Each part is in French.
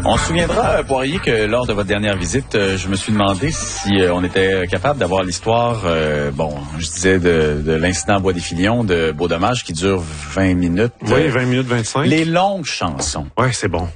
On se souviendra, Poirier, que lors de votre dernière visite, je me suis demandé si on était capable d'avoir l'histoire, je disais de l'incident à Bois des Filions, de Beau Dommage, qui dure 20 minutes. Oui, 20 minutes 25. Les longues chansons. Ouais, c'est bon.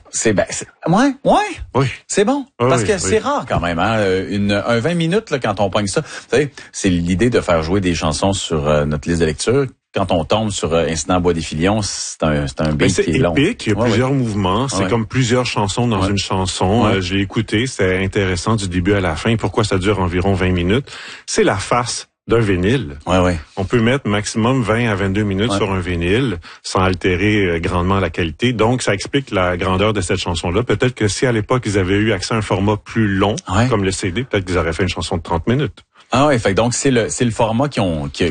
Oui. C'est bon. Parce que c'est rare quand même, hein. Un 20 minutes, là, quand on pogne ça. Vous savez, c'est l'idée de faire jouer des chansons sur notre liste de lecture. Quand on tombe sur Incident à Bois des Filions, c'est un beat qui est long. C'est épique, il y a plusieurs mouvements, c'est comme plusieurs chansons dans une chanson. Je l'ai écouté, c'est intéressant du début à la fin. Pourquoi ça dure environ 20 minutes? C'est la face d'un vinyle. On peut mettre maximum 20 à 22 minutes sur un vinyle sans altérer grandement la qualité. Donc, ça explique la grandeur de cette chanson-là. Peut-être que si à l'époque, ils avaient eu accès à un format plus long, comme le CD, peut-être qu'ils auraient fait une chanson de 30 minutes. Ah ouais, fait donc c'est le format qui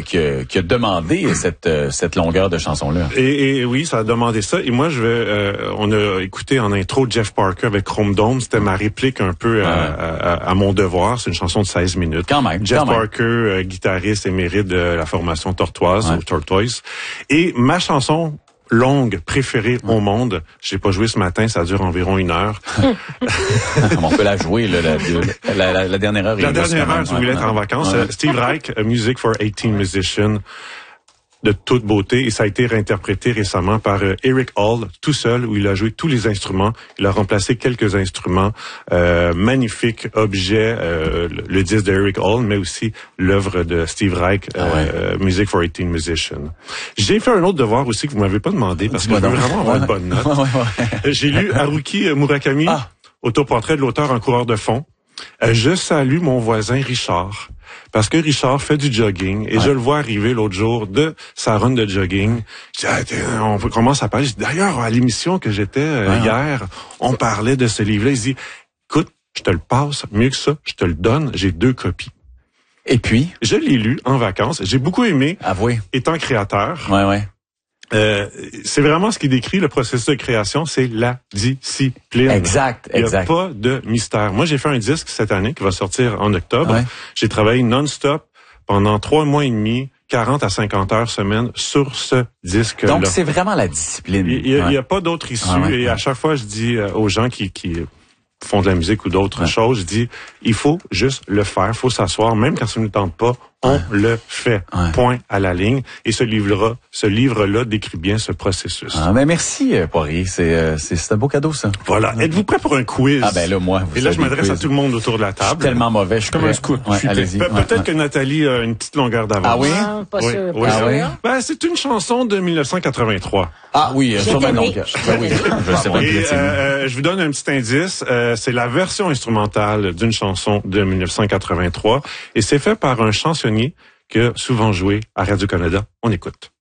a demandé cette longueur de chanson-là. Et oui, ça a demandé ça. Et moi, on a écouté en intro Jeff Parker avec Chrome Dome. C'était ma réplique un peu à mon devoir. C'est une chanson de 16 minutes. Quand même. Jeff Parker, guitariste émérite de la formation Tortoise ou Tortoise. Et ma chanson longue préférée au monde. J'ai pas joué ce matin, ça dure environ 1 heure. On peut la jouer, là, la dernière heure. La dernière heure, si vous voulez être en vacances. Steve Reich, Music for 18 Musicians, de toute beauté. Et ça a été réinterprété récemment par Eric Hall, tout seul, où il a joué tous les instruments. Il a remplacé quelques instruments. Magnifique objet, le disque de Eric Hall, mais aussi l'œuvre de Steve Reich, Music for 18 Musicians. J'ai fait un autre devoir aussi que vous m'avez pas demandé, parce que je veux vraiment avoir une bonne note. J'ai lu Haruki Murakami, autoportrait de l'auteur en coureur de fond. Je salue mon voisin Richard, parce que Richard fait du jogging et je le vois arriver l'autre jour de sa run de jogging. Je dis, on commence à parler. D'ailleurs, à l'émission que j'étais hier, on parlait de ce livre-là. Il dit, écoute, je te le passe, mieux que ça, je te le donne, j'ai 2 copies. Et puis? Je l'ai lu en vacances, j'ai beaucoup aimé. Avouez. Étant créateur. Ouais. C'est vraiment ce qui décrit le processus de création, c'est la discipline. Exact. Il n'y a pas de mystère. Moi, j'ai fait un disque cette année qui va sortir en octobre. J'ai travaillé non-stop pendant 3 mois et demi, 40 à 50 heures semaine sur ce disque-là. Donc, c'est vraiment la discipline. Il y a pas d'autre issue. Et à chaque fois, je dis aux gens qui font de la musique ou d'autres choses, je dis, il faut juste le faire, il faut s'asseoir, même quand ça ne nous tente pas, on le fait. Point à la ligne. Et ce livre-là décrit bien ce processus. Mais merci, Poirier. C'est un beau cadeau, ça. Voilà. Êtes-vous prêt pour un quiz? Ah ben là, moi. Et là, je m'adresse à tout le monde autour de la table. Je suis tellement mauvais. Je suis comme un scout. Allez-y. Peut-être que Nathalie a une petite longueur d'avance. Ah oui? Pas sûr. Ben, c'est une chanson de 1983. Ah oui, sur ma longueur. Oui, je sais pas. Et je vous donne un petit indice. C'est la version instrumentale d'une chanson de 1983. Et c'est fait par un chansonnier qui a souvent joué à Radio-Canada. On écoute.